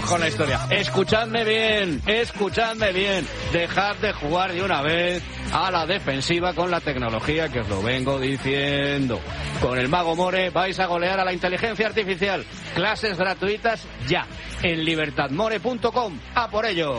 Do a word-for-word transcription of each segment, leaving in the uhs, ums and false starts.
Vamos con la historia. Escuchadme bien, escuchadme bien. Dejad de jugar de una vez a la defensiva con la tecnología que os lo vengo diciendo. Con el Mago More vais a golear a la inteligencia artificial. Clases gratuitas ya en libertad more punto com. ¡A por ellos!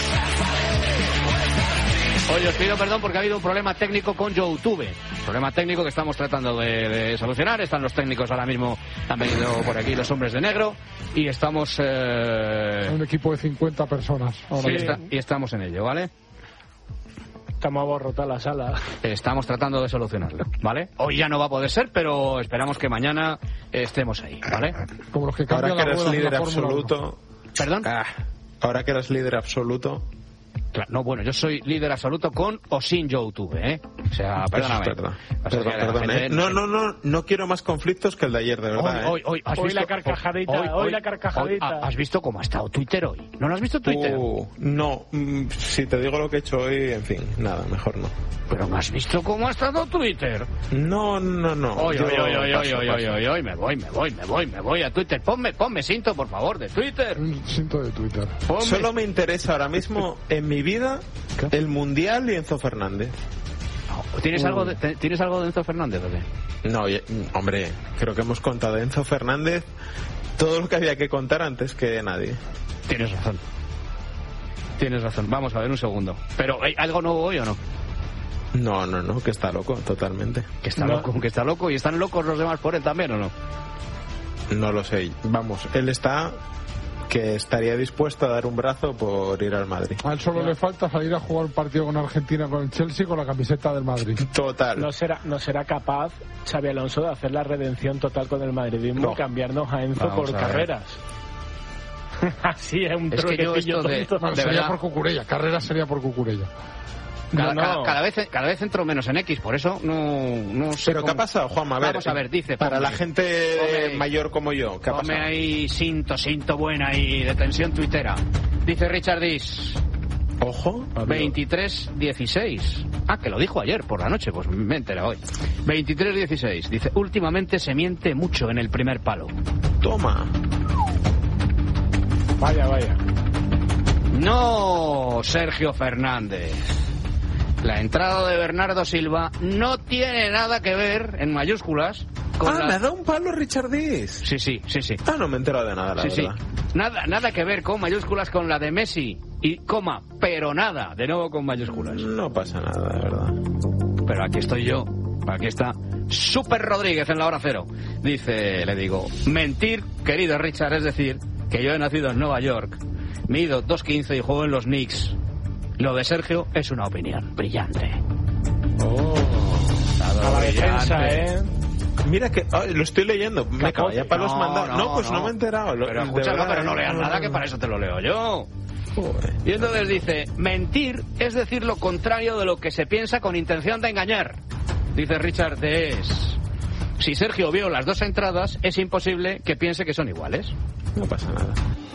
Hoy os pido perdón porque ha habido un problema técnico con YouTube. Problema técnico que estamos tratando de, de solucionar. Están los técnicos ahora mismo, han venido por aquí los hombres de negro y estamos... Eh... Un equipo de cincuenta personas. Ahora sí, está, y estamos en ello, ¿vale? Estamos abarrotados la sala. Estamos tratando de solucionarlo, ¿vale? Hoy ya no va a poder ser, pero esperamos que mañana estemos ahí, ¿vale? Como los que cambian Ahora que eres líder absoluto... ¿Perdón? Ah, ahora que eres líder absoluto... Claro, no, bueno, yo soy líder absoluto con o sin YouTube, ¿eh? O sea, perdóname. Perdón, perdón, perdón ¿eh? No, no, no, no quiero más conflictos que el de ayer, de verdad. Hoy, hoy, hoy, hoy la carcajadita, hoy, hoy, hoy la carcajadita. Hoy, ¿has visto cómo ha estado Twitter hoy? ¿No lo has visto Twitter? Uh, no, si te digo lo que he hecho hoy, en fin, nada, mejor no. ¿Pero no has visto cómo ha estado Twitter? No, no, no. Hoy, hoy, hoy, hoy, hoy, hoy, hoy, hoy, hoy, me voy, me voy, me voy, me voy a Twitter. Ponme, ponme cinto, por favor, de Twitter. Un cinto de Twitter. Ponme. Solo me interesa ahora mismo en mi vida el Mundial y Enzo Fernández. ¿Tienes, uh. algo de, ¿Tienes algo de Enzo Fernández, bebé? No, hombre, creo que hemos contado de Enzo Fernández todo lo que había que contar antes que nadie. Tienes razón. Tienes razón. Vamos a ver un segundo. ¿Pero hay algo nuevo hoy o no? No, no, no, que está loco, totalmente. Que está no. loco, que está loco. ¿Y están locos los demás por él también o no? No lo sé. Vamos, él está... que estaría dispuesto a dar un brazo por ir al Madrid. A él solo le falta salir a jugar un partido con Argentina, con el Chelsea, con la camiseta del Madrid. Total. No será, no será capaz Xabi Alonso de hacer la redención total con el madridismo no. y cambiarnos a Enzo Vamos por a carreras. Así es un es que yo esto de, bueno, de sería verdad... por Cucurella, carreras sería por Cucurella. Cada, no, no. cada, cada, vez, cada vez entro menos en X, por eso no, no sé. ¿Pero cómo... qué ha pasado, Juanma? A ver, Vamos a ver, dice. Para ponme, la gente ponme, mayor como yo, ¿qué ha pasado? Ponme ahí cinto, cinto buena y de tensión tuitera. Dice Richard Dis. Ojo. veintitrés dieciséis. Ah, que lo dijo ayer por la noche, pues me he enterado hoy. veintitrés dieciséis. Dice, últimamente se miente mucho en el primer palo. Toma. Vaya, vaya. No, Sergio Fernández. La entrada de Bernardo Silva no tiene nada que ver, en mayúsculas, con Ah, la... me ha dado un palo Richard Dis. Sí, sí, sí, sí. Ah, no me he enterado de nada, la sí, verdad. Sí. Nada, nada que ver con mayúsculas con la de Messi y coma, pero nada, de nuevo con mayúsculas. No pasa nada, de verdad. Pero aquí estoy yo, aquí está Super Rodríguez en la hora cero. Dice, le digo, mentir, querido Richard, es decir, que yo he nacido en Nueva York, mido dos quince y juego en los Knicks. Lo de Sergio es una opinión brillante. Oh, a la defensa, ¿eh? Mira que oh, lo estoy leyendo. Me cago, ya para los mandados. No, no, pues no. no me he enterado. Lo, pero escúchalo, pero no leas nada, que para eso te lo leo yo. Joder. Y entonces dice, mentir es decir lo contrario de lo que se piensa con intención de engañar. Dice Richard Dees. Si Sergio vio las dos entradas, es imposible que piense que son iguales. No pasa nada.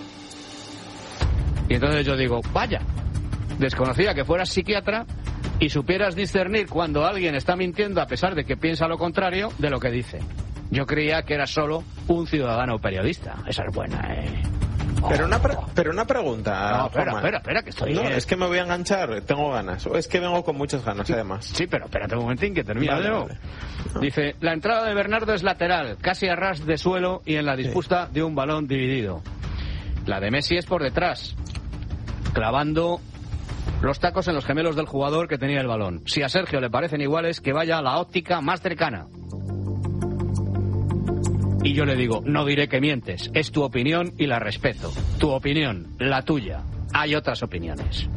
Y entonces yo digo, vaya. Desconocía que fueras psiquiatra y supieras discernir cuando alguien está mintiendo a pesar de que piensa lo contrario de lo que dice. Yo creía que era solo un ciudadano periodista. Esa es buena, ¿eh? Oh. Pero, una pre- pero una pregunta. No, espera, Juanma. espera, espera, que estoy... No, eh. es que me voy a enganchar, tengo ganas. O es que vengo con muchas ganas, sí, además. Sí, pero espérate un momentín que termina. Vale, vale. No. Dice, la entrada de Bernardo es lateral, casi a ras de suelo y en la disputa sí. de un balón dividido. La de Messi es por detrás, clavando... los tacos en los gemelos del jugador que tenía el balón. Si a Sergio le parecen iguales, que vaya a la óptica más cercana. Y yo le digo, no diré que mientes, es tu opinión y la respeto. Tu opinión, la tuya. Hay otras opiniones.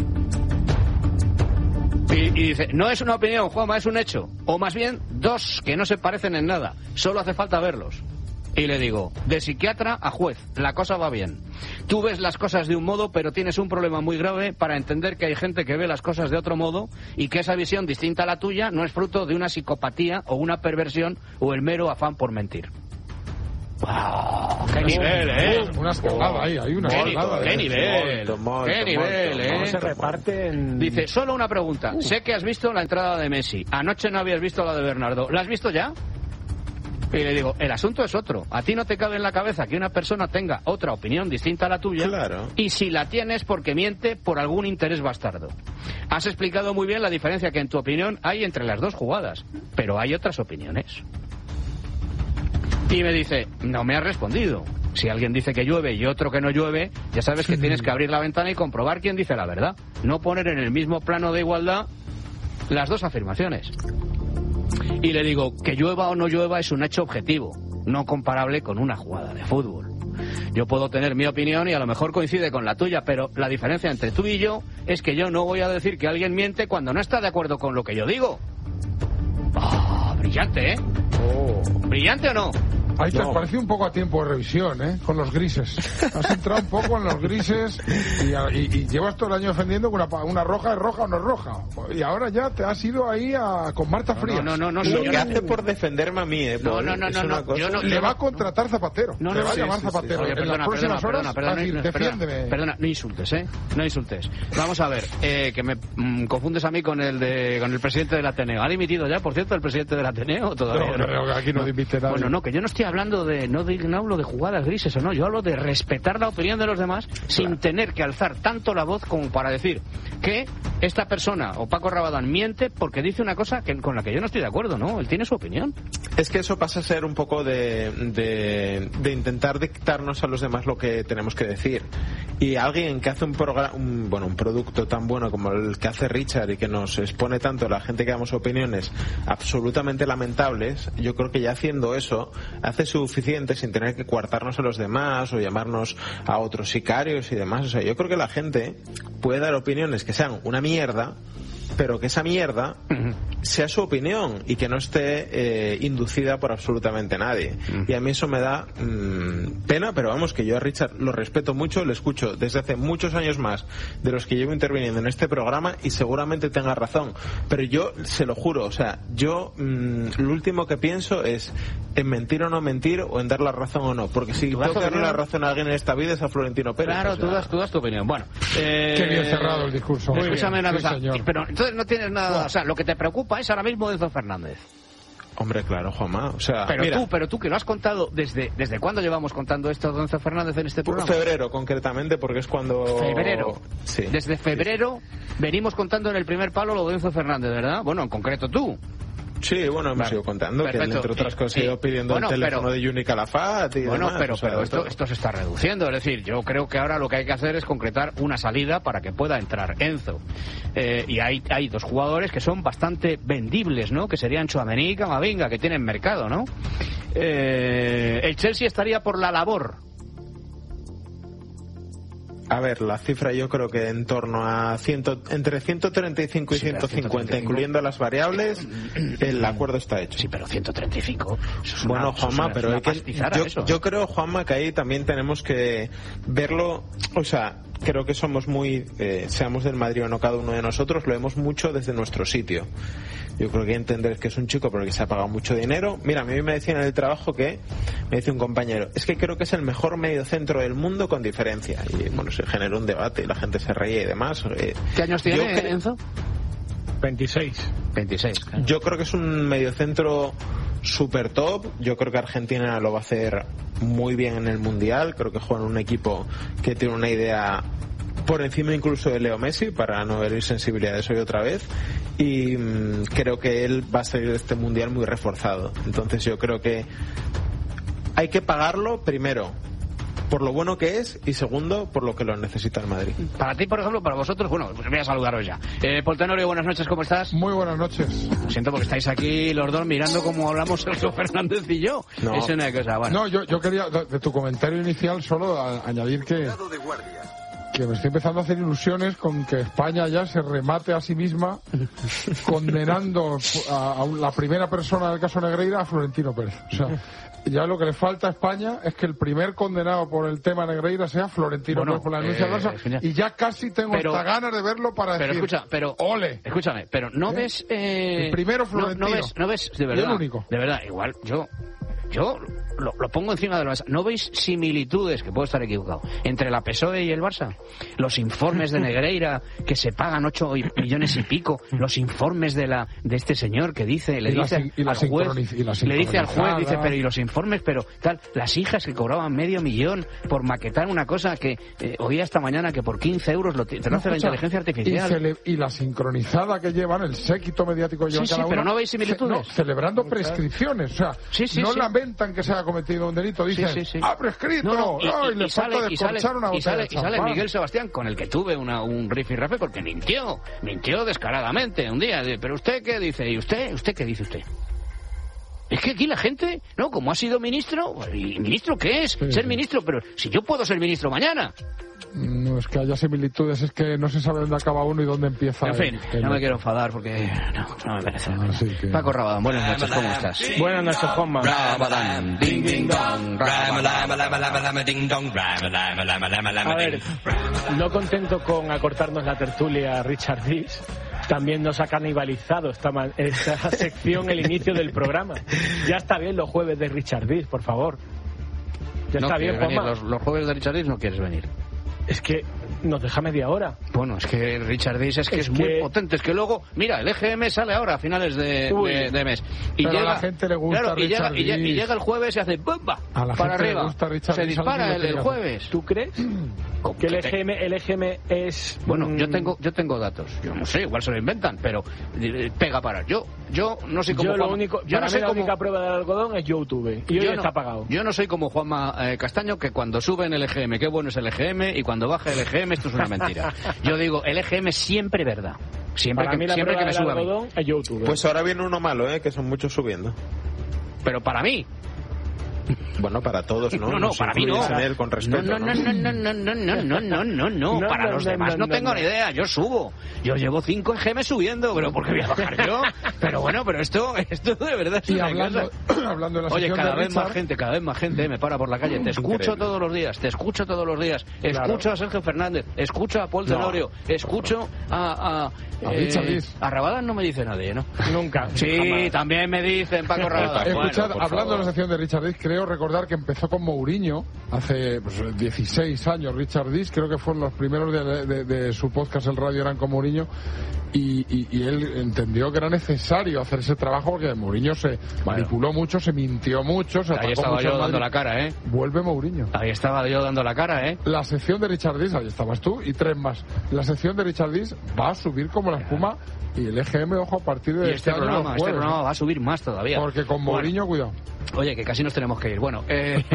Y, y dice, no es una opinión, Juanma, es un hecho. O más bien, dos que no se parecen en nada. Solo hace falta verlos. Y le digo, de psiquiatra a juez, la cosa va bien. Tú ves las cosas de un modo, pero tienes un problema muy grave para entender que hay gente que ve las cosas de otro modo y que esa visión distinta a la tuya no es fruto de una psicopatía o una perversión o el mero afán por mentir. ¡Wow! ¡Qué nivel, eh! Una escalada ahí, hay una escalada. ¡Qué nivel! ¡Qué nivel, eh! ¿Cómo se reparten? Dice, solo una pregunta. Uh. Sé que has visto la entrada de Messi. Anoche no habías visto la de Bernardo. ¿La has visto ya? Y le digo, el asunto es otro. A ti no te cabe en la cabeza que una persona tenga otra opinión distinta a la tuya. Claro. Y si la tienes porque miente por algún interés bastardo. Has explicado muy bien la diferencia que en tu opinión hay entre las dos jugadas. Pero hay otras opiniones. Y me dice, no me has respondido. Si alguien dice que llueve y otro que no llueve, ya sabes que tienes que abrir la ventana y comprobar quién dice la verdad. No poner en el mismo plano de igualdad las dos afirmaciones. Y le digo, que llueva o no llueva es un hecho objetivo, no comparable con una jugada de fútbol. Yo puedo tener mi opinión y a lo mejor coincide con la tuya, pero la diferencia entre tú y yo es que yo no voy a decir que alguien miente cuando no está de acuerdo con lo que yo digo. Oh, brillante, ¿eh? Oh. ¿Brillante o no? Ahí te No. has parecido un poco a tiempo de revisión, ¿eh? Con los grises. Has entrado un poco en los grises y, y, y llevas todo el año defendiendo que una, una roja es roja o no es roja. Y ahora ya te has ido ahí a, con Marta Frías. No, no, no, no, Lo señor. que hace por defenderme a mí, ¿eh? No, Paul, no, no, es no, una no, cosa- yo no- Le va a contratar Zapatero. No, Le no, va a sí, llamar sí, sí, Zapatero. sí. Oye, En perdona, las próximas perdona, horas, perdona, así, perdona, defiéndeme. perdona, perdona, no insultes, ¿eh? No insultes. Vamos a ver, eh, que me mm, confundes a mí con el de con el presidente del Ateneo. ¿Ha dimitido ya, por cierto, el presidente del Ateneo o todavía No, no, no, aquí no dimite nadie. Bueno, no, que yo no estoy hablando de no, de, no hablo de jugadas grises o no, yo hablo de respetar la opinión de los demás sin tener que alzar tanto la voz como para decir que esta persona o Paco Rabadán miente porque dice una cosa que, con la que yo no estoy de acuerdo, ¿no? Él tiene su opinión. Es que eso pasa a ser un poco de, de, de intentar dictarnos a los demás lo que tenemos que decir. Y alguien que hace un, programa, un, bueno, un producto tan bueno como el que hace Richard y que nos expone tanto a la gente que damos opiniones absolutamente lamentables, yo creo que ya haciendo eso hace suficiente sin tener que coartarnos a los demás o llamarnos a otros sicarios y demás. O sea, yo creo que la gente puede dar opiniones que sean una mierda, pero que esa mierda sea su opinión y que no esté eh, inducida por absolutamente nadie. Y a mí eso me da mmm, pena, pero vamos, que yo a Richard lo respeto mucho, lo escucho desde hace muchos años más de los que llevo interviniendo en este programa y seguramente tenga razón. Pero yo se lo juro, o sea, yo mmm, lo último que pienso es en mentir o no mentir o en dar la razón o no, porque si ¿Tú tengo das que darle opinión? la razón a alguien en esta vida es a Florentino Pérez. Claro, o sea. tú, das, tú das tu opinión. Bueno, eh, Qué bien cerrado el discurso. Muy Escúchame bien, una sí, cosa, señor. pero entonces no tienes nada, o sea, lo que te preocupa es ahora mismo Enzo Fernández. Hombre, claro, Juanma, o sea, Pero mira, tú, pero tú que lo has contado, ¿desde desde cuándo llevamos contando esto de Enzo Fernández en este por programa? febrero concretamente, porque es cuando... Febrero. Sí. Desde febrero venimos contando en el primer palo lo de Enzo Fernández, ¿verdad? Bueno, en concreto tú. Sí, bueno, hemos Vale. ido contando Perfecto. que entre otras cosas Sí. he ido pidiendo Bueno, el teléfono pero- de Yuni Calafat y Bueno, demás, pero, o sea, pero de esto, todo. esto se está reduciendo. Es decir, yo creo que ahora lo que hay que hacer es concretar una salida para que pueda entrar Enzo. Eh, y hay, hay dos jugadores que son bastante vendibles, ¿no? Que serían Tchouaméni y Camavinga, que tienen mercado, ¿no? Eh, el Chelsea estaría por la labor. A ver, la cifra yo creo que en torno a ciento, entre ciento treinta y cinco y Sí, pero ciento cincuenta, ciento treinta y cinco. incluyendo las variables, el acuerdo está hecho. Sí, pero ciento treinta y cinco. Eso es Bueno, una- eso es Juanma, una- pero es una hay que, pastizara yo, eso. yo creo, Juanma, que ahí también tenemos que verlo, o sea, creo que somos muy, eh, seamos del Madrid o no cada uno de nosotros, lo vemos mucho desde nuestro sitio. Yo creo que hay que entender que es un chico por el que se ha pagado mucho dinero. Mira, a mí me decían en el trabajo que, me dice un compañero, es que creo que es el mejor mediocentro del mundo con diferencia. Y bueno, se generó un debate y la gente se reía y demás. Eh, ¿Qué años yo tiene cre- Enzo? veintiséis. veintiséis. Yo creo que es un mediocentro super top. Yo creo que Argentina lo va a hacer muy bien en el Mundial. Creo que juega en un equipo que tiene una idea por encima incluso de Leo Messi, para no herir sensibilidades hoy otra vez. Y mmm, creo que él va a salir de este Mundial muy reforzado. Entonces yo creo que hay que pagarlo primero por lo bueno que es y segundo por lo que lo necesita el Madrid. Para ti, por ejemplo, para vosotros, bueno, pues voy a saludaros ya. Eh, Paul Tenorio, buenas noches, ¿cómo estás? Muy buenas noches. Lo siento porque estáis aquí los dos mirando cómo hablamos Sergio Fernández y yo. No. Es una cosa, bueno. No, yo, yo quería, de, de tu comentario inicial, solo a- añadir que, que me estoy empezando a hacer ilusiones con que España ya se remate a sí misma condenando a, a la primera persona del caso Negreira, a Florentino Pérez. O sea, ya lo que le falta a España es que el primer condenado por el tema Negreira sea Florentino Bueno, Pérez por la denuncia eh, falsa, genial. y ya casi tengo Pero- hasta ganas de verlo para Pero decir, escucha, pero ole. escúchame, pero no ¿Eh? ves eh, El primero no- Florentino. No, ves, no ves de Y verdad. el único. De verdad, igual yo yo lo, lo pongo encima del Barça. ¿No veis similitudes, que puedo estar equivocado, entre la P S O E y el Barça? Los informes de Negreira, que se pagan ocho millones y pico, los informes de la de este señor que dice, le y dice la, al juez, le dice al juez, dice, pero y los informes, pero tal, las hijas que cobraban medio millón por maquetar una cosa que eh, oía esta mañana que por quince euros lo te, te lo hace no, la inteligencia artificial. Y, cele, y la sincronizada que llevan, el séquito mediático que llevan sí, cada sí, uno. Pero no veis similitudes. Ce, no, celebrando prescripciones, o sea, sí, sí, no sí. lamentan que se haya cometido un delito, dicen, sí, sí, sí. ¡ha prescrito! No, no, y, no, y, y, le y falta sale, descorchar y sale, una botella y sale, de y sale champán. Miguel Sebastián, con el que tuve una, un rifirrafe porque mintió, mintió descaradamente un día. Pero usted qué dice, y usted, usted qué dice usted. Es que aquí la gente, no, como ha sido ministro, ¿y ministro qué es? Sí, ser sí. ministro, pero si yo puedo ser ministro mañana. No es que haya similitudes, es que no se sabe dónde acaba uno y dónde empieza. En fin, el, el... no me quiero enfadar porque no, no me merece la pena. Que... Paco Rabadán, buenas noches, ¿cómo estás? Buenas noches, Juanma. Rabadán, ding ding dong, A ver, no contento con acortarnos la tertulia Richard Dis, también nos ha canibalizado esta, esta sección el inicio del programa. Ya está bien los jueves de Richard Dis, por favor. Ya no está bien, venir. Juanma. Los, los jueves de Richard Dis no quieres venir. Es que nos deja media hora. Bueno, es que Richard Dis es que es, es que... muy potente. Es que luego, mira, el E G M sale ahora a finales de, de, de mes. Y Pero llega, a la gente le gusta claro, y, Richard llega, y, llega, y llega el jueves y hace ¡bumba! A la para gente arriba. Le gusta Richard Se Dis, dispara el, el jueves. ¿Tú crees? Que el E G M, el E G M es... Bueno, mm... yo tengo yo tengo datos. Yo no sé, igual se lo inventan, pero eh, pega para. Yo yo no sé cómo yo lo Juanma, único, yo para no sé mí la cómo, única prueba del algodón es YouTube. Y hoy no, está apagado. Yo no soy como Juanma eh, Castaño, que cuando sube en el E G M, qué bueno es el E G M, y cuando baja el E G M, esto es una mentira. Yo digo, el E G M siempre verdad. Siempre para que, mí la siempre que me suba algodón es YouTube. Pues ahora viene uno malo, ¿eh? Que son muchos subiendo. Pero para mí. Bueno, para todos, ¿no? No, no, Nos para mí no. en él con respeto, no, no, no, no, no, no, no, no, no, no, no. No, Para no, los no, demás no, no tengo no, ni no. idea. Yo subo. Yo llevo cinco E G M subiendo, pero ¿por qué voy a bajar yo? Pero bueno, pero esto, esto de verdad es y una hablando, cosa. hablando de la Oye, sección cada de vez Richard, más gente, cada vez más gente me para por la calle. Te escucho Increíble. todos los días, te escucho todos los días. Claro. Escucho a Sergio Fernández, escucho a Paul No. Tenorio, escucho a... A, A Richard eh, Dis. a Rabadán no me dice nadie, ¿no? Nunca. Sí, jamás. también me dicen Paco Rabadán. Escuchad, Bueno, por hablando de la favor. sección de Richard Dis, creo recordar que empezó con Mourinho hace pues, dieciséis años. Richard Dis, creo que fueron los primeros de, de, de su podcast El Radio eran con Mourinho, y, y, y él entendió que era necesario hacer ese trabajo porque Mourinho se manipuló mucho, se mintió mucho, se Ahí atacó estaba mucho yo al dando Madrid. la cara, ¿eh? Vuelve Mourinho. Ahí estaba yo dando la cara, ¿eh? La sección de Richard Dis, ahí estabas tú, y tres más. La sección de Richard Dis va a subir como la espuma, y el E G M, ojo, a partir de Y este año programa, los este jueves, programa ¿eh? va a subir más todavía. Porque con Bueno, Mourinho, cuidado. Oye, que casi nos tenemos que ir. Bueno, eh...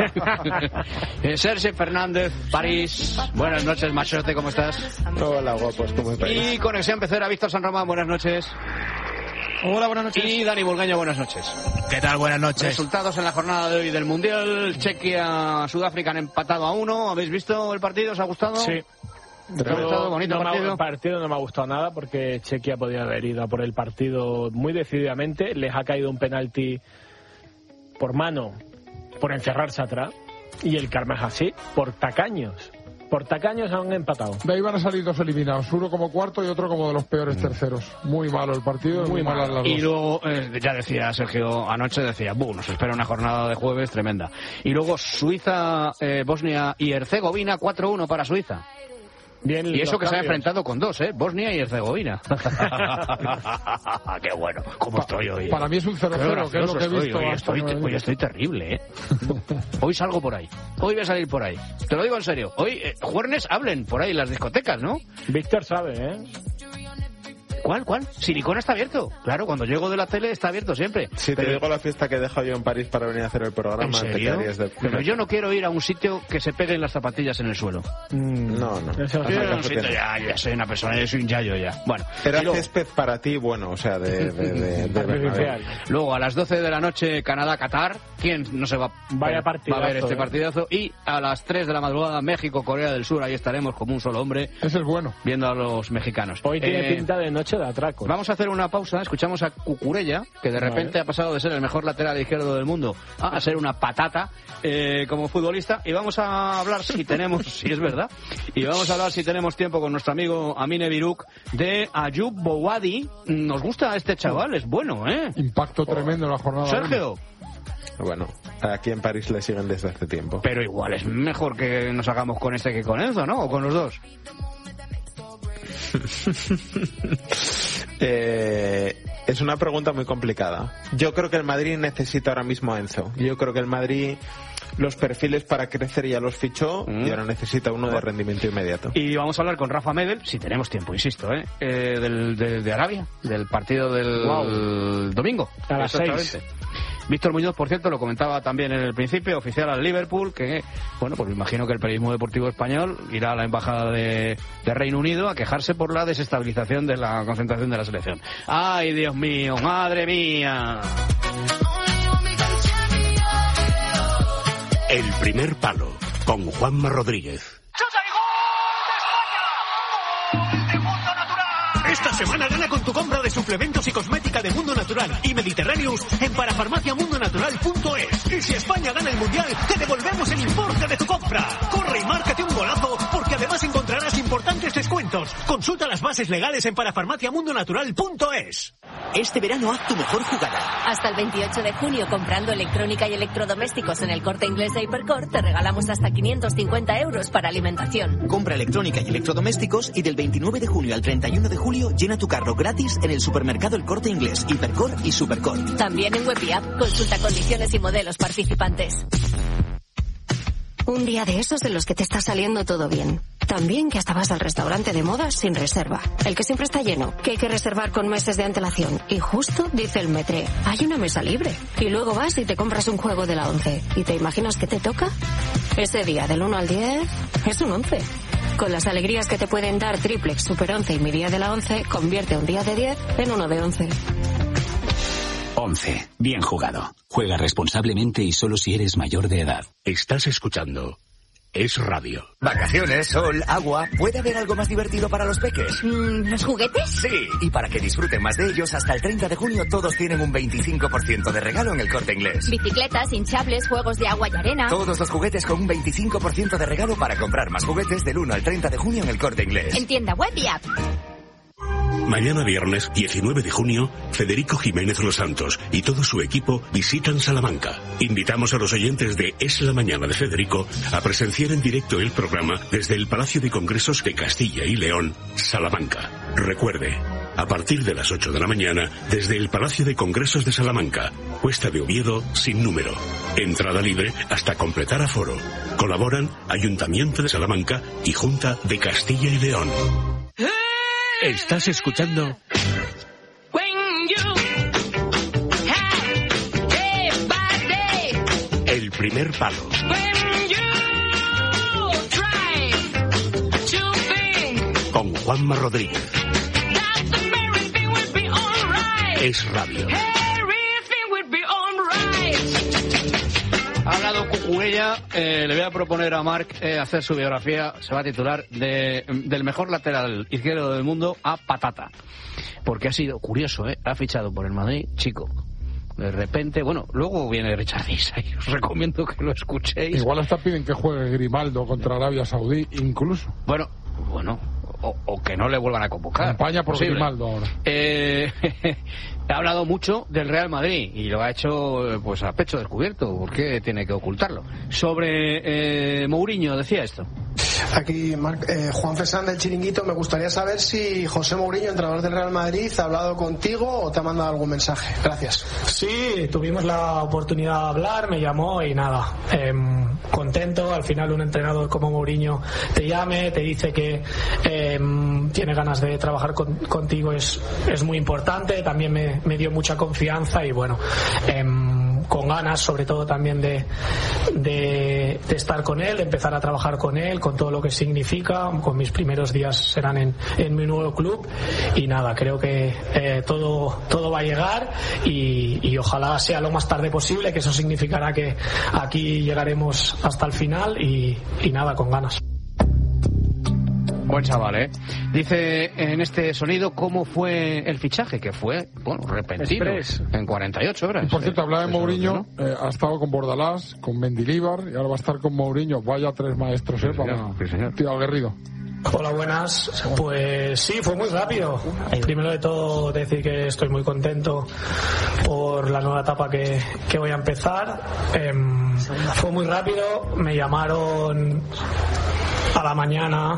eh, Sergio Fernández, París. Buenas noches, machote, ¿cómo estás? Hola, guapos, ¿cómo estáis? Y Conexión Pecera, Víctor San Román, buenas noches. Hola, buenas noches. Y Dani Bulgaño, buenas noches. ¿Qué tal? Buenas noches. Resultados en la jornada de hoy del Mundial. Chequia, Sudáfrica han empatado a uno. ¿Habéis visto el partido? ¿Os ha gustado? Sí. ¿Te ha gustado? Bonito no me ha- partido. el partido no me ha gustado nada porque Chequia podía haber ido a por el partido muy decididamente. Les ha caído un penalti por mano, por encerrarse atrás. Y el karma es así, por tacaños. Por tacaños han empatado. De ahí van a salir dos eliminados, uno como cuarto y otro como de los peores terceros. Muy malo el partido, muy, Muy malas malo. las Y dos. luego, eh, ya decía Sergio anoche, decía, buh, nos espera una jornada de jueves tremenda. Y luego Suiza, eh, Bosnia y Herzegovina, cuatro uno para Suiza. Bien, Y eso los que se ha cambios. enfrentado con dos, ¿eh? Bosnia y Herzegovina. Qué bueno, ¿cómo estoy hoy? Para mí es un cero cero, que es lo que he estoy, visto. hoy, hasta estoy, nueve hoy minutos. estoy terrible, ¿eh? Hoy salgo por ahí. Hoy voy a salir por ahí. Te lo digo en serio. Hoy, eh, jueves hablen por ahí en las discotecas, ¿no? Víctor sabe, ¿eh? ¿Cuál, cuál? Silicona está abierto. Claro, cuando llego de la tele está abierto siempre. Si te Pero- digo la fiesta que he dejado yo en París para venir a hacer el programa, ¿En te serio? quedarías de... Pero yo no quiero ir a un sitio que se peguen las zapatillas en el suelo. No, no. Eso Yo sí. quiero ir a un caso sitio, tienes. ya, yo ya soy una persona, yo soy un yayo ya. Bueno, Era y luego, césped para ti, bueno, o sea, de... de, de, de Artificial. luego a las doce de la noche Canadá-Qatar. ¿Quién no se va, Vaya va a ver partidazo, este eh. partidazo? Y a las tres de la madrugada México-Corea del Sur. Ahí estaremos como un solo hombre Ese es bueno. viendo a los mexicanos. Hoy tiene Eh, pinta de noche de atracos. Vamos a hacer una pausa, escuchamos a Cucurella, que de repente Vale. ha pasado de ser el mejor lateral izquierdo del mundo a ser una patata eh, como futbolista, y vamos a hablar, si tenemos, si es verdad, y vamos a hablar, si tenemos tiempo, con nuestro amigo Amine Biruk, de Ayub Bouadi. Nos gusta este chaval, es bueno, ¿eh? Impacto tremendo en la jornada. Sergio, Bueno, Aquí en París le siguen desde hace tiempo. Pero igual es mejor que nos hagamos con este que con Enzo, ¿no? O con los dos. eh, es una pregunta muy complicada. Yo creo que el Madrid necesita ahora mismo a Enzo. Yo creo que el Madrid... los perfiles para crecer ya los fichó mm. y ahora necesita uno de rendimiento inmediato. Y vamos a hablar con Rafa Medel, si tenemos tiempo, insisto, ¿eh? eh del, de, de Arabia, del partido del wow. domingo. A las seis. Víctor Muñoz, por cierto, lo comentaba también en el principio, oficial al Liverpool, que, bueno, pues me imagino que el periodismo deportivo español irá a la embajada de, de Reino Unido a quejarse por la desestabilización de la concentración de la selección. ¡Ay, Dios mío! ¡Madre mía! El primer palo, con Juanma Rodríguez. Esta semana gana con tu compra de suplementos y cosmética de Mundo Natural y Mediterráneos en parafarmacia mundo natural punto es. Y si España gana el Mundial, te devolvemos el importe de tu compra. Corre y márcate un golazo, porque además encontrarás importantes descuentos. Consulta las bases legales en parafarmacia mundo natural punto es. Este verano haz tu mejor jugada. Hasta el veintiocho de junio, comprando electrónica y electrodomésticos en el Corte Inglés de Hipercor, te regalamos hasta quinientos cincuenta euros para alimentación. Compra electrónica y electrodomésticos y del veintinueve de junio al treinta y uno de julio llena tu carro gratis en el supermercado El Corte Inglés, Hipercor y Supercor. También en web y app. Consulta condiciones y modelos participantes. Un día de esos de los que te está saliendo todo bien. También que hasta vas al restaurante de moda sin reserva. El que siempre está lleno, que hay que reservar con meses de antelación. Y justo dice el metre, hay una mesa libre. Y luego vas y te compras un juego de la once. ¿Y te imaginas que te toca? Ese día del uno al diez es un once. Con las alegrías que te pueden dar Triplex, Super once y mi día de la once, convierte un día de diez en uno de once. once. Bien jugado. Juega responsablemente y solo si eres mayor de edad. Estás escuchando Es Radio. Vacaciones, sol, agua. ¿Puede haber algo más divertido para los peques? Mm, ¿Los juguetes? Sí, y para que disfruten más de ellos, hasta el treinta de junio todos tienen un veinticinco por ciento de regalo en el Corte Inglés. Bicicletas, hinchables, juegos de agua y arena. Todos los juguetes con un veinticinco por ciento de regalo para comprar más juguetes del uno al treinta de junio en el Corte Inglés. En tienda web y app. Mañana viernes diecinueve de junio, Federico Jiménez Los Santos y todo su equipo visitan Salamanca. Invitamos a los oyentes de Es la Mañana de Federico a presenciar en directo el programa desde el Palacio de Congresos de Castilla y León, Salamanca. Recuerde, a partir de las ocho de la mañana, desde el Palacio de Congresos de Salamanca, Cuesta de Oviedo, sin número. Entrada libre hasta completar aforo. Colaboran Ayuntamiento de Salamanca y Junta de Castilla y León. Estás escuchando El primer palo con Juanma Rodríguez. Es Radio. Ha hablado Cucurella, eh, le voy a proponer a Marc eh, hacer su biografía, se va a titular de, del mejor lateral izquierdo del mundo a patata. Porque ha sido curioso, ¿eh? Ha fichado por el Madrid, chico. De repente, bueno, luego viene Richard Diz, os recomiendo que lo escuchéis. Igual hasta piden que juegue Grimaldo contra Arabia Saudí, incluso. Bueno, bueno, o, o que no le vuelvan a convocar. Campaña por posible. Grimaldo ahora. Eh, ha hablado mucho del Real Madrid y lo ha hecho pues a pecho descubierto, porque tiene que ocultarlo. Sobre eh, Mourinho decía esto. Aquí, Marc, eh, Juan Fesán del Chiringuito, me gustaría saber si José Mourinho, entrenador del Real Madrid, ha hablado contigo o te ha mandado algún mensaje. Gracias. Sí, tuvimos la oportunidad de hablar, me llamó y nada, eh, contento. Al final un entrenador como Mourinho te llame, te dice que eh, tiene ganas de trabajar con, contigo, es, es muy importante. También me, me dio mucha confianza y bueno, eh, con ganas sobre todo también de, de, de estar con él, de empezar a trabajar con él, con todo lo que significa. Con mis primeros días serán en, en mi nuevo club y nada, creo que eh, todo, todo va a llegar y, y ojalá sea lo más tarde posible, que eso significará que aquí llegaremos hasta el final y, y nada, con ganas. Buen chaval, ¿eh? Dice en este sonido cómo fue el fichaje, que fue, bueno, repentino, Express. En cuarenta y ocho horas. Y por cierto, eh, hablaba de Mourinho, ¿no? eh, ha estado con Bordalás, con Mendilibar y ahora va a estar con Mourinho. Vaya tres maestros, sí, ¿eh? Señor, para sí, señor. Tío Aguerrido. Hola, buenas. Pues sí, fue muy rápido. Primero de todo decir que estoy muy contento por la nueva etapa que, que voy a empezar. Eh, fue muy rápido, me llamaron a la mañana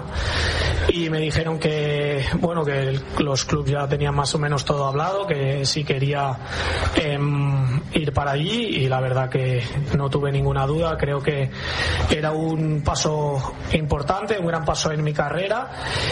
y me dijeron que bueno que el, los clubes ya tenían más o menos todo hablado, que sí quería eh, ir para allí, y la verdad que no tuve ninguna duda. Creo que era un paso importante, un gran paso en mi carrera,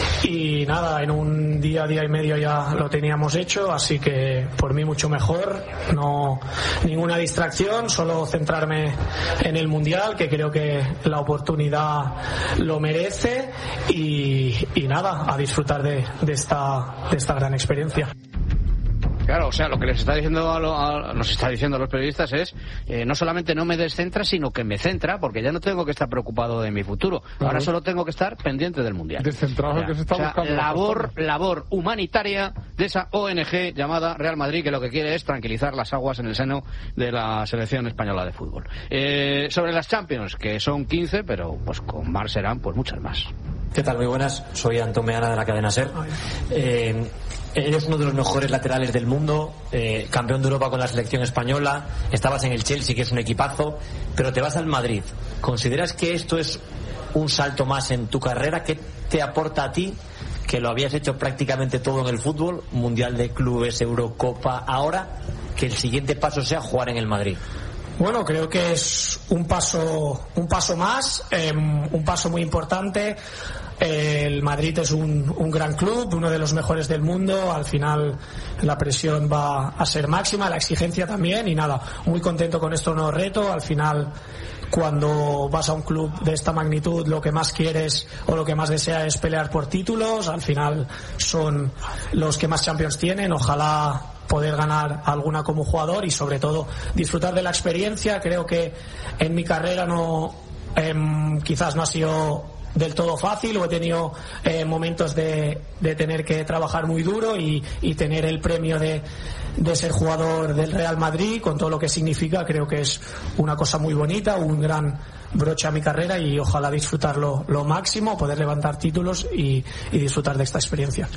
y nada, en un día, día y medio ya lo teníamos hecho, así que por mí mucho mejor. No ninguna distracción, solo centrarme en el Mundial, que creo que la oportunidad lo merece, y, y nada, a disfrutar de, de esta de esta gran experiencia. Claro, o sea, lo que les está diciendo a lo, a, nos está diciendo a los periodistas es eh, no solamente no me descentra, sino que me centra, porque ya no tengo que estar preocupado de mi futuro. Ahora uh-huh. solo tengo que estar pendiente del Mundial. Descentrado que se está o sea, buscando. Labor, labor humanitaria de esa O N Ge llamada Real Madrid, que lo que quiere es tranquilizar las aguas en el seno de la selección española de fútbol. Eh, sobre las Champions, que son quince, pero pues con Mar serán pues muchas más. ¿Qué tal? Muy buenas. Soy Antón Meana de la cadena SER. Eh, eres uno de los mejores laterales del mundo, eh, campeón de Europa con la selección española, estabas en el Chelsea, que es un equipazo, pero te vas al Madrid. ¿Consideras que esto es un salto más en tu carrera? ¿Qué te aporta a ti, que lo habías hecho prácticamente todo en el fútbol, Mundial de Clubes, Eurocopa, ahora que el siguiente paso sea jugar en el Madrid? Bueno, creo que es un paso un paso más, eh, un paso muy importante. El Madrid es un, un gran club, uno de los mejores del mundo. Al final la presión va a ser máxima, la exigencia también, y nada, muy contento con este nuevo reto. Al final, cuando vas a un club de esta magnitud, lo que más quieres o lo que más deseas es pelear por títulos. Al final son los que más Champions tienen. Ojalá poder ganar alguna como jugador y sobre todo disfrutar de la experiencia. Creo que en mi carrera no eh, quizás no ha sido del todo fácil, o he tenido eh, momentos de, de tener que trabajar muy duro y, y tener el premio de, de ser jugador del Real Madrid, con todo lo que significa. Creo que es una cosa muy bonita, un gran broche a mi carrera, y ojalá disfrutarlo lo máximo, poder levantar títulos y, y disfrutar de esta experiencia.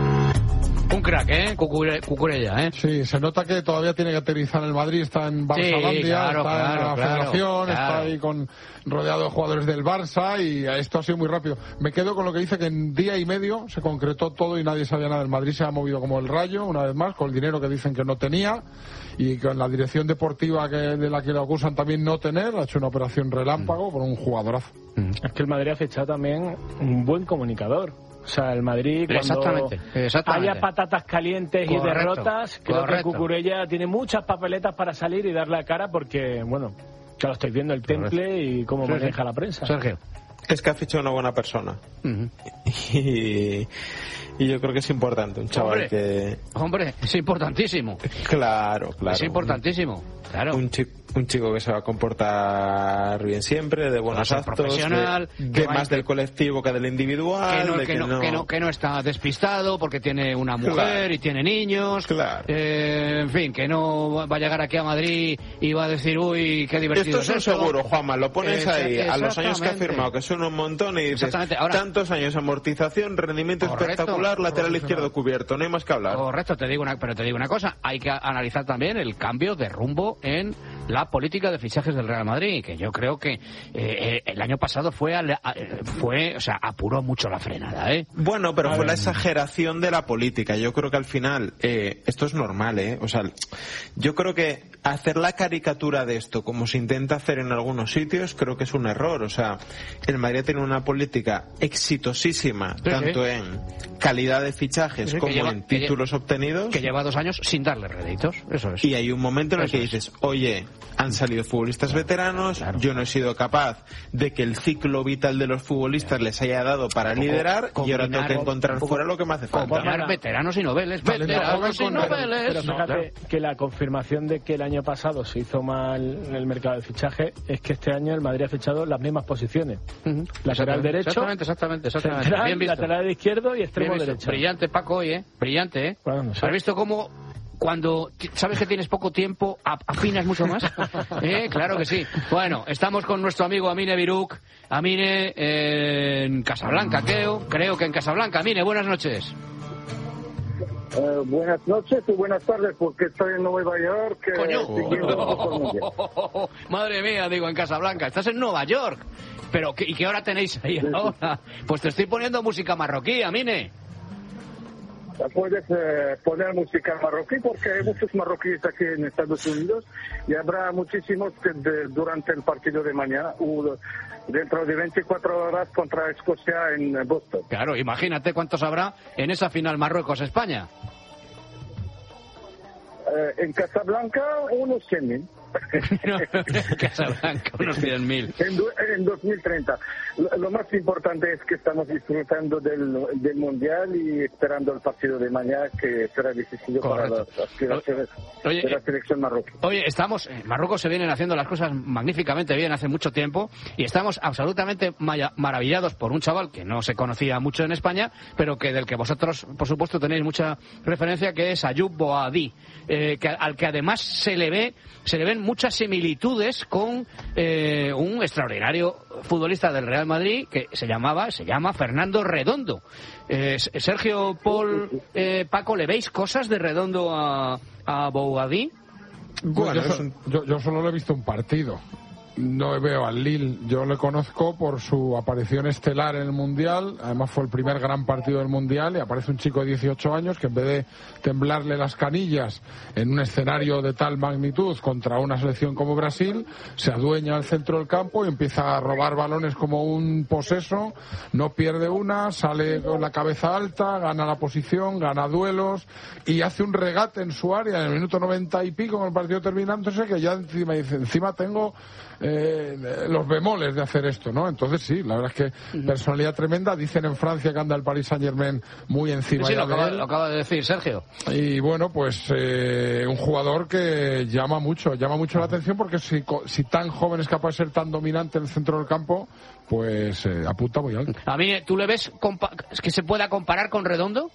Un crack, ¿eh? Cucure, Cucurella, ¿eh? Sí, se nota que todavía tiene que aterrizar en el Madrid, está en Barça-Landia, sí, claro, está claro, en la claro, Federación, claro. está ahí con, rodeado de jugadores del Barça, y esto ha sido muy rápido. Me quedo con lo que dice, que en día y medio se concretó todo y nadie sabía nada. El Madrid se ha movido como el rayo, una vez más, con el dinero que dicen que no tenía, y con la dirección deportiva que, de la que le acusan también no tener, ha hecho una operación relámpago por un jugadorazo. Es que el Madrid ha fichado también un buen comunicador. O sea, el Madrid, cuando exactamente, exactamente. haya patatas calientes correcto, y derrotas, creo correcto. que Cucurella tiene muchas papeletas para salir y darle la cara, porque, bueno, ya lo estoy viendo el temple correcto. y cómo sí, maneja sí. la prensa. Sergio. Es que ha fichado una buena persona. Uh-huh. y, y yo creo que es importante, un chaval hombre, que... Hombre, es importantísimo. Claro, claro. Es importantísimo, claro. Un chico, un chico que se va a comportar bien siempre, de buenos actos, profesional, de, de más del colectivo que del individual, que no, de que, que, no, no... Que, no, que no está despistado porque tiene una mujer claro. y tiene niños, claro. eh, en fin, que no va a llegar aquí a Madrid y va a decir, uy, qué divertido esto es un seguro, Juanma, lo pones eh, ahí a los años que ha firmado, que son un montón, y dices, Ahora, tantos años, amortización, rendimiento correcto, espectacular, lateral izquierdo cubierto, no hay más que hablar. Correcto, te digo una, pero te digo una cosa, hay que analizar también el cambio de rumbo en la política de fichajes del Real Madrid, que yo creo que eh, el año pasado fue, a, a, fue, o sea, apuró mucho la frenada, ¿eh? Bueno, pero fue la exageración de la política. Yo creo que al final, eh, esto es normal, ¿eh? O sea, yo creo que hacer la caricatura de esto, como se intenta hacer en algunos sitios, creo que es un error. O sea, el Madrid tiene una política exitosísima, sí, tanto sí. en calidad de fichajes sí, como lleva, en títulos que obtenidos. Que lleva dos años sin darle réditos, eso es. Y hay un momento en el eso que dices, oye, han salido futbolistas claro, veteranos, claro. yo no he sido capaz de que el ciclo vital de los futbolistas les haya dado para poco, liderar, y ahora tengo que encontrar fuera lo que me hace falta. Combinar veteranos y noveles, veteranos y noveles. Pero fíjate claro. que la confirmación de que el año pasado se hizo mal en el mercado de fichaje es que este año el Madrid ha fichado las mismas posiciones. Uh-huh. Lateral derecho, exactamente, exactamente, exactamente. Central, bien visto. Lateral izquierdo y extremo derecho. Brillante Paco hoy, ¿eh? Brillante, ¿eh? Bueno, no sé. ¿Has visto cómo cuando sabes que tienes poco tiempo, afinas mucho más. ¿Eh? Claro que sí. Bueno, estamos con nuestro amigo Amine Biruk. Amine eh, en Casablanca, creo, creo que en Casablanca. Amine, buenas noches. Uh, buenas noches y buenas tardes, porque estoy en Nueva York. Eh, ¡Coño! Oh. Madre mía, digo, en Casablanca. Estás en Nueva York. Pero, ¿y qué hora tenéis ahí ahora? Pues te estoy poniendo música marroquí, Amine. Puedes eh, poner música marroquí porque hay muchos marroquíes aquí en Estados Unidos y habrá muchísimos que de, durante el partido de mañana o dentro de veinticuatro horas contra Escocia en Boston. Claro, imagínate cuántos habrá en esa final Marruecos-España. Eh, en Casablanca unos cien mil. En Casablanca unos cien mil. En, en dos mil treinta. Lo, lo más importante es que estamos disfrutando del, del Mundial y esperando el partido de mañana, que será decisivo para las aspiraciones Oye, de la selección marroquí. Oye, estamos, en Marruecos se vienen haciendo las cosas magníficamente bien hace mucho tiempo y estamos absolutamente maravillados por un chaval que no se conocía mucho en España, pero que del que vosotros, por supuesto, tenéis mucha referencia, que es Ayoub Boadi, eh, que, al que además se le ve, se le ven muchas similitudes con eh, un extraordinario futbolista del Real Madrid que se llamaba, se llama Fernando Redondo. Eh, Sergio, Paul, eh, Paco, ¿le veis cosas de Redondo a, a Boadi? Bueno, yo, yo, yo solo le he visto un partido. No veo al Lille, yo le conozco por su aparición estelar en el Mundial, además fue el primer gran partido del Mundial y aparece un chico de dieciocho años que en vez de temblarle las canillas en un escenario de tal magnitud contra una selección como Brasil, se adueña al centro del campo y empieza a robar balones como un poseso, no pierde una, sale con la cabeza alta, gana la posición, gana duelos y hace un regate en su área en el minuto noventa y pico con el partido terminándose, que ya encima dice, encima tengo Eh, los bemoles de hacer esto, ¿no? Entonces sí, la verdad es que personalidad tremenda. Dicen en Francia que anda el Paris Saint-Germain muy encima. Sí, sí, ya lo, acaba, de él. lo acaba de decir Sergio. Y bueno, pues eh, un jugador que llama mucho, llama mucho la atención porque si, si tan joven es capaz de ser tan dominante en el centro del campo, pues eh, apunta muy alto. A mí, ¿tú le ves que se pueda comparar con Redondo?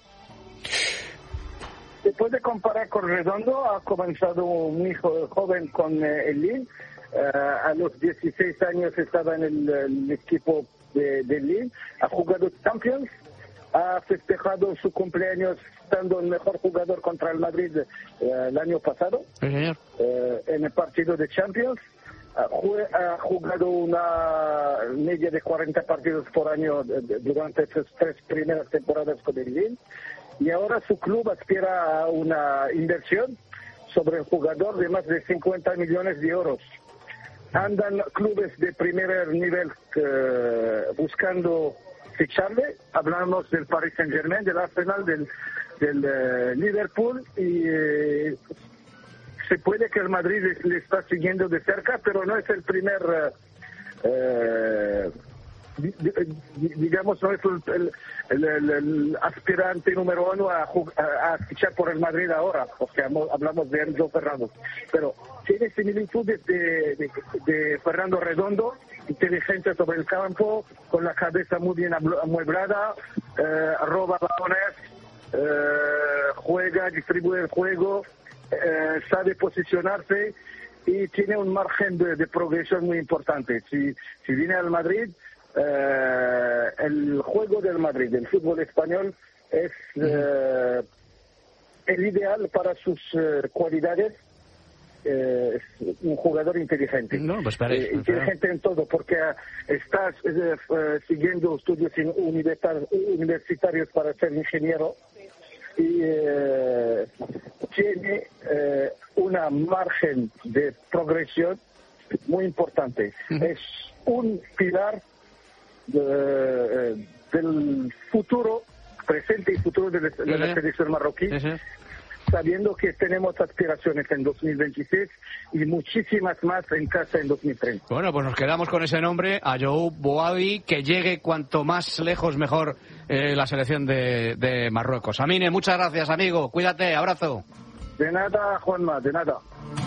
Se puede comparar con Redondo. Ha comenzado muy joven con eh, el Lille. Uh, a los dieciséis años estaba en el, el equipo de, de Lille, ha jugado Champions, ha festejado su cumpleaños estando el mejor jugador contra el Madrid uh, el año pasado, sí, señor. Uh, en el partido de Champions. Uh, ha jugado una media de cuarenta partidos por año durante esas tres primeras temporadas con el Lille y ahora su club aspira a una inversión sobre el jugador de más de cincuenta millones de euros. Andan clubes de primer nivel eh, buscando ficharle. Hablamos del Paris Saint-Germain, del Arsenal, del, del eh, Liverpool y eh, se puede que el Madrid le está siguiendo de cerca, pero no es el primer, eh, digamos, no es el, el, el, el aspirante número uno a, a, a fichar por el Madrid ahora, porque hablamos de Enzo Ferrando. Pero tiene similitudes de, de, de Fernando Redondo, inteligente sobre el campo, con la cabeza muy bien amueblada, eh, roba balones, eh, juega, distribuye el juego, eh, sabe posicionarse y tiene un margen de, de progresión muy importante. Si, si viene al Madrid, eh, el juego del Madrid, el fútbol español, es eh, el ideal para sus eh, cualidades. Eh, es un jugador inteligente. No, pues parece, eh, inteligente en todo, porque estás eh, eh, siguiendo estudios universitarios para ser ingeniero y eh, tiene eh, una margen de progresión muy importante. Uh-huh. Es un pilar de, del futuro, presente y futuro de la, de la selección marroquí. Uh-huh. Sabiendo que tenemos aspiraciones en dos mil veintiséis y muchísimas más en casa en dos mil treinta. Bueno, pues nos quedamos con ese nombre, Ayoub Boadi, que llegue cuanto más lejos mejor eh, la selección de, de Marruecos. Amine, muchas gracias, amigo. Cuídate, abrazo. De nada, Juanma, de nada.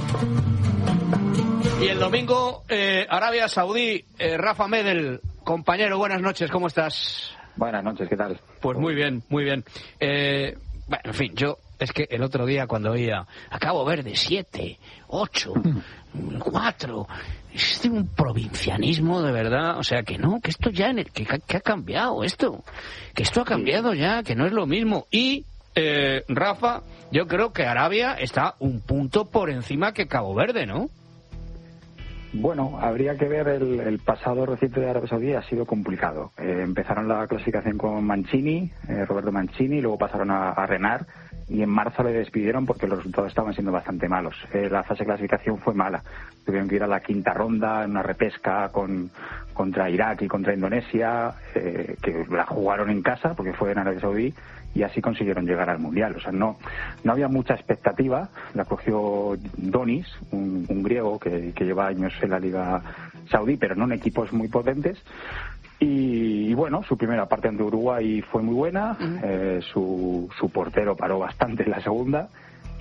Y el domingo, eh, Arabia Saudí, eh, Rafa Medel, compañero, buenas noches, ¿cómo estás? Buenas noches, ¿qué tal? Pues muy bien, muy bien. Eh, bueno, en fin, yo es que el otro día cuando oía a Cabo Verde siete, ocho, cuatro, es de un provincianismo de verdad, o sea que no, que esto ya, en el, que, que ha cambiado esto, que esto ha cambiado ya, que no es lo mismo. Y, eh, Rafa, yo creo que Arabia está un punto por encima que Cabo Verde, ¿no? Bueno, habría que ver el, el pasado reciente de Arabia Saudí. Ha sido complicado. Eh, empezaron la clasificación con Mancini, eh, Roberto Mancini, luego pasaron a, a Renard y en marzo le despidieron porque los resultados estaban siendo bastante malos. Eh, la fase de clasificación fue mala. Tuvieron que ir a la quinta ronda en una repesca con, contra Irak y contra Indonesia, eh, que la jugaron en casa porque fue en Arabia Saudí, y así consiguieron llegar al Mundial. O sea, no no había mucha expectativa. La cogió Donis, un, un griego que, que lleva años en la Liga Saudí, pero no en equipos muy potentes. Y, y bueno, su primera parte ante Uruguay fue muy buena. Uh-huh. eh, su, su portero paró bastante en la segunda.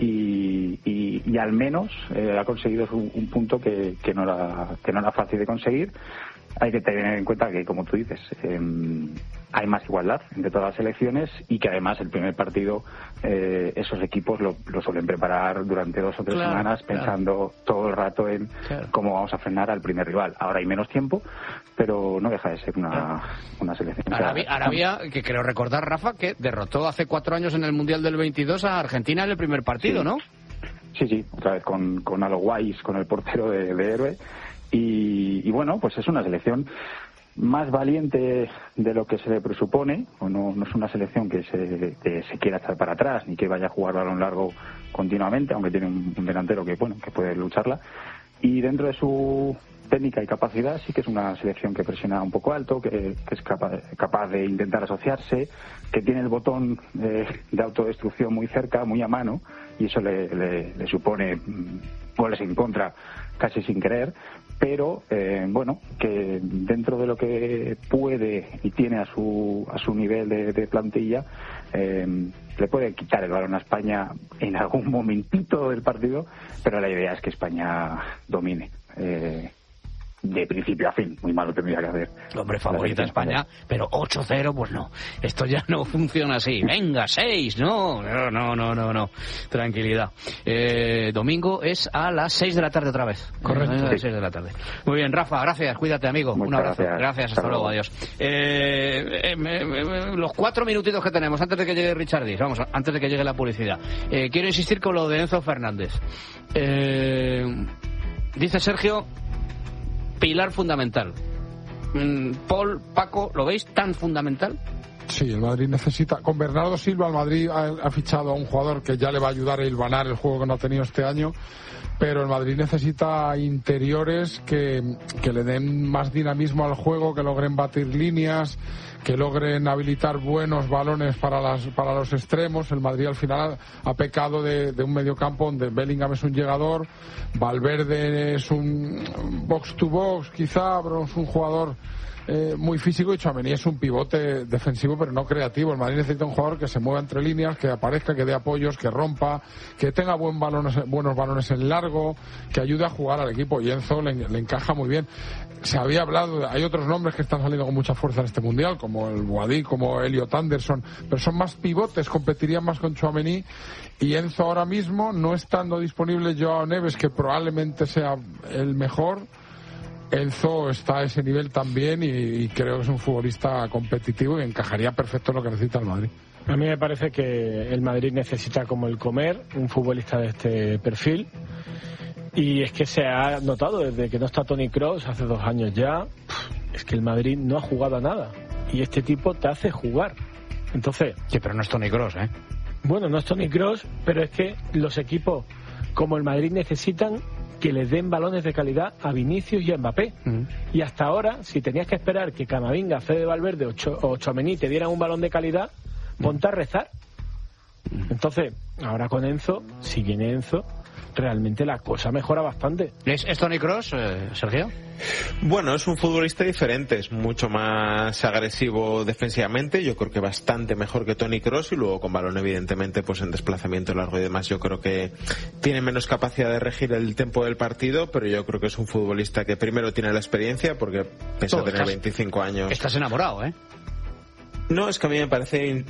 Y, y, y al menos eh, ha conseguido un, un punto que, que, no era, que no era fácil de conseguir. Hay que tener en cuenta que, como tú dices, eh, hay más igualdad entre todas las selecciones y que además el primer partido eh, esos equipos lo, lo suelen preparar durante dos o tres claro, semanas pensando claro. todo el rato en claro. cómo vamos a frenar al primer rival. Ahora hay menos tiempo, pero no deja de ser una, claro. una selección. Arabia, Arabia, que creo recordar, Rafa, que derrotó hace cuatro años en el Mundial del veintidós a Argentina en el primer partido, sí. ¿no? Sí, sí, otra vez con, con Alo Guais, con el portero de, de héroe. Y, y bueno, pues es una selección más valiente de lo que se le presupone, o no, no es una selección que se, que se quiera echar para atrás ni que vaya a jugar balón largo continuamente, aunque tiene un, un delantero que bueno que puede lucharla, y dentro de su técnica y capacidad sí que es una selección que presiona un poco alto, que, que es capaz, capaz de intentar asociarse, que tiene el botón eh, de autodestrucción muy cerca, muy a mano, y eso le, le, le supone goles en contra casi sin querer, pero eh, bueno, que dentro de lo que puede y tiene a su a su nivel de, de plantilla, eh, le puede quitar el balón a España en algún momentito del partido, pero la idea es que España domine. Eh, de principio a fin, muy malo tendría que hacer. Hombre, favorita España, pero ocho cero, pues no. Esto ya no funciona así. Venga, seis, no, no, no, no, no, no. Tranquilidad. Eh, domingo es a las seis de la tarde otra vez. Correcto. A las seis de la tarde. Muy bien, Rafa, gracias, cuídate, amigo. Muchas Un abrazo. Gracias, gracias hasta, hasta luego, adiós. Eh, eh, me, me, los cuatro minutitos que tenemos antes de que llegue Richardis, vamos, antes de que llegue la publicidad. Eh, quiero insistir con lo de Enzo Fernández. Eh, dice Sergio, pilar fundamental. Paul, Paco, ¿lo veis tan fundamental? Sí, el Madrid necesita... Con Bernardo Silva, el Madrid ha, ha fichado a un jugador que ya le va a ayudar a hilvanar el juego que no ha tenido este año, pero el Madrid necesita interiores que, que le den más dinamismo al juego, que logren batir líneas, que logren habilitar buenos balones para las para los extremos. El Madrid al final ha, ha pecado de, de un mediocampo donde Bellingham es un llegador, Valverde es un box to box quizá, pero es un jugador eh, muy físico, y Tchouaméni es un pivote defensivo pero no creativo. El Madrid necesita un jugador que se mueva entre líneas, que aparezca, que dé apoyos, que rompa, que tenga buen balones, buenos balones en largo, que ayude a jugar al equipo, y Enzo le, le encaja muy bien. Se había hablado, hay otros nombres que están saliendo con mucha fuerza en este mundial, como el Boadí, como Elliot Anderson, pero son más pivotes, competirían más con Tchouaméni, y Enzo ahora mismo, no estando disponible Joao Neves, que probablemente sea el mejor, Enzo está a ese nivel también, y, y creo que es un futbolista competitivo y encajaría perfecto en lo que necesita el Madrid. A mí me parece que el Madrid necesita, como el comer, un futbolista de este perfil. Y es que se ha notado desde que no está Toni Kroos, hace dos años ya, es que el Madrid no ha jugado a nada. Y este tipo te hace jugar. Entonces... Sí, pero no es Toni Kroos, ¿eh? Bueno, no es Toni Kroos, pero es que los equipos como el Madrid necesitan que les den balones de calidad a Vinicius y a Mbappé. Uh-huh. Y hasta ahora, si tenías que esperar que Camavinga, Fede Valverde o, Cho- o Tchouaméni te dieran un balón de calidad, ponte a rezar. Entonces, ahora con Enzo, si viene Enzo, realmente la cosa mejora bastante. ¿Es, es Toni Kroos, eh, Sergio? Bueno, es un futbolista diferente, es mucho más agresivo defensivamente, yo creo que bastante mejor que Toni Kroos, y luego con balón evidentemente pues en desplazamiento largo y demás yo creo que tiene menos capacidad de regir el tempo del partido, pero yo creo que es un futbolista que primero tiene la experiencia, porque pese a tener veinticinco años... Estás enamorado, ¿eh? No, es que a mí me parece...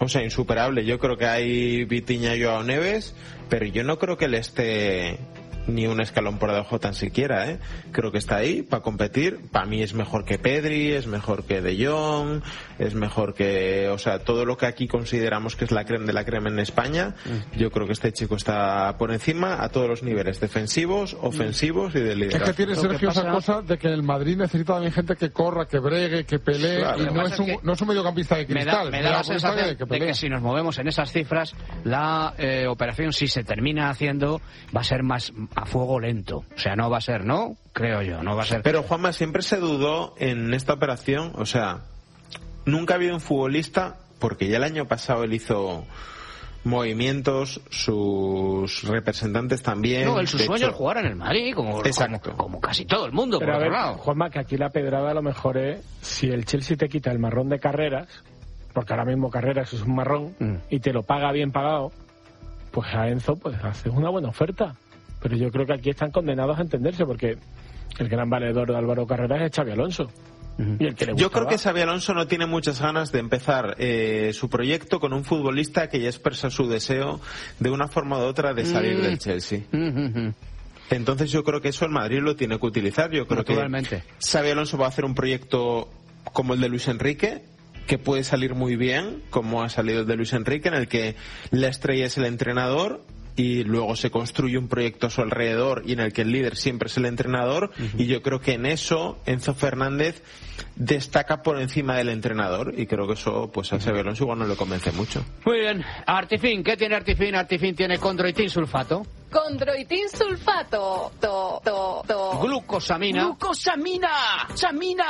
O sea, insuperable. Yo creo que hay Vitinha y Joao Neves, pero yo no creo que él esté ni un escalón por debajo tan siquiera, ¿eh? Creo que está ahí para competir. Para mí es mejor que Pedri, es mejor que De Jong, es mejor que, o sea, todo lo que aquí consideramos que es la crema de la crema en España. Mm. Yo creo que este chico está por encima a todos los niveles, defensivos, ofensivos y de liderazgo. Es que tiene, Sergio, pasa... esa cosa de que el Madrid necesita también gente que corra, que bregue, que pelee, claro, y no es, un, es no es un mediocampista de cristal. Me da, me da la sensación de que, de que si nos movemos en esas cifras, la eh, operación, si se termina haciendo, va a ser más a fuego lento. O sea, no va a ser, ¿no? Creo yo, no va a ser. Pero Juanma, siempre se dudó en esta operación, o sea, nunca ha habido un futbolista, porque ya el año pasado él hizo movimientos, sus representantes también. No, el su sueño hecho... es jugar en el Madrid, como, como, como casi todo el mundo. Pero por a ver, lado. Juanma, que aquí la pedrada a lo mejor es si el Chelsea te quita el marrón de Carreras, porque ahora mismo Carreras es un marrón, mm. y te lo paga bien pagado, pues a Enzo pues haces una buena oferta. Pero yo creo que aquí están condenados a entenderse, porque el gran valedor de Álvaro Carreras es Xabi Alonso. Uh-huh. Y el que le yo creo que Xabi Alonso no tiene muchas ganas de empezar eh, su proyecto con un futbolista que ya expresa su deseo de una forma u otra de salir uh-huh. del Chelsea. Uh-huh. Entonces yo creo que eso el Madrid lo tiene que utilizar. Yo creo que Xabi Alonso va a hacer un proyecto como el de Luis Enrique, que puede salir muy bien, como ha salido el de Luis Enrique, en el que la estrella es el entrenador y luego se construye un proyecto a su alrededor y en el que el líder siempre es el entrenador. Uh-huh. Y yo creo que en eso Enzo Fernández destaca por encima del entrenador y creo que eso pues a Xabi Alonso igual no le convence mucho. Muy bien. Artifin, ¿qué tiene Artifin? Artifin tiene condroitin sulfato. Condroitin sulfato. To, to, to. Glucosamina. Glucosamina. Samina.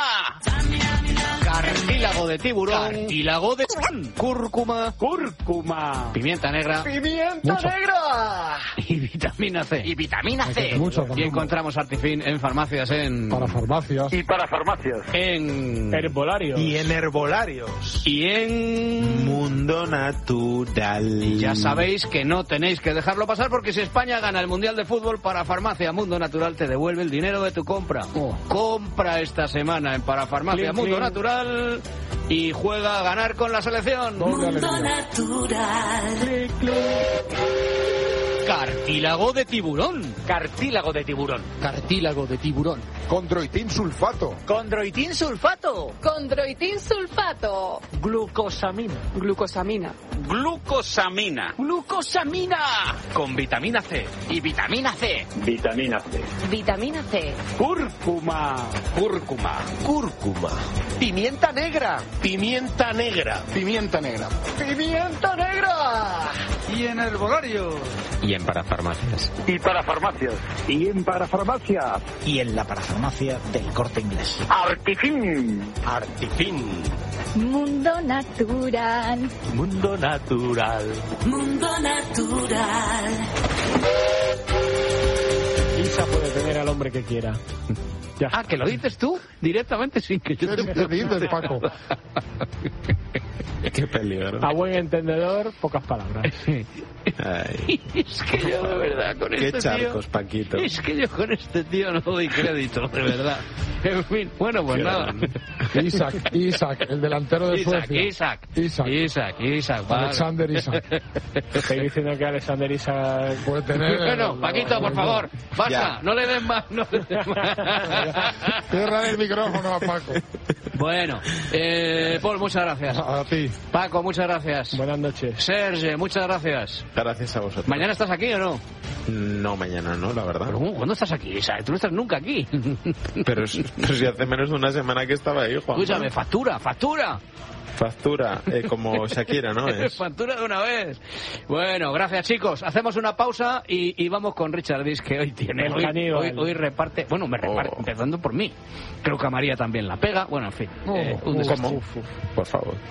Cartílago de tiburón. Cartílago de cúrcuma. Cúrcuma. Pimienta negra. Pimienta Mucho. negra. Y vitamina C. Y vitamina C. Mucho, y encontramos Artifin en farmacias en... Para farmacias. Y para farmacias. En... herbolarios. Y en herbolarios. Y en... Mundo Natural. Y ya sabéis que no tenéis que dejarlo pasar, porque si España gana el Mundial de Fútbol, para Farmacia Mundo Natural te devuelve el dinero de tu compra. Oh. Compra esta semana en Parafarmacia clean, Mundo clean. Natural y juega a ganar con la selección. Mundo Natural. Clean, clean. Cartílago de tiburón. Cartílago de tiburón. Cartílago de tiburón. Condroitin sulfato. Condroitin sulfato. Condroitin sulfato. Glucosamina. Glucosamina. Glucosamina. Glucosamina. Con vitamina C. Y vitamina C. Vitamina C. Vitamina C. Cúrcuma. Cúrcuma. Cúrcuma. Pimienta negra. Pimienta negra. Pimienta negra. Pimienta negra. Y en herbolarios. Y en parafarmacias. Y para farmacias. Y en parafarmacias. Y en la parafarmacia del Corte Inglés. Artifin. Artifin. Mundo Natural. Mundo Natural. Mundo Natural. Isa puede tener al hombre que quiera. Ya. Ah, que lo dices tú directamente sin que yo te ¿Qué dices, Paco? Qué peligro. A buen entendedor, pocas palabras. Ay. Es que yo de verdad con Qué este charcos, tío, Paquito. Es que yo con este tío no doy crédito, de verdad. En fin, bueno, pues nada. Isaac, Isaac, el delantero de Isaac, Suecia. Isaac, Isaac, Isaac, Isaac, vale. Alexander Isaac. Estoy diciendo que Alexander Isaac puede tener. Bueno, Paquito, por favor, basta, ya. no le den más, no le den más. Cierra el micrófono a Paco. Bueno, eh, Paul, muchas gracias. A, a ti. Paco, muchas gracias. Buenas noches. Serge, muchas gracias. Gracias a vosotros. ¿Mañana estás aquí o no? No, mañana no, la verdad. ¿Pero cuándo estás aquí? O sea, tú no estás nunca aquí. Pero, pero si hace menos de una semana que estaba ahí, Juan. Escúchame, factura, factura. Factura, eh, como Shakira, ¿no? Es. Factura de una vez. Bueno, gracias, chicos. Hacemos una pausa y, y vamos con Richard Dis, que hoy tiene. Hoy, hoy, hoy reparte. Bueno, me reparte, oh. empezando por mí. Creo que a María también la pega. Bueno, en fin. Oh, eh, un ¿Cómo? Por favor.